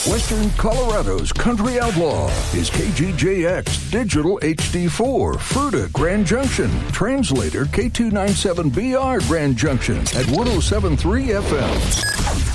Western Colorado's country outlaw is KGJX Digital HD4, Fruita Grand Junction. Translator K297BR Grand Junction at 107.3 FM.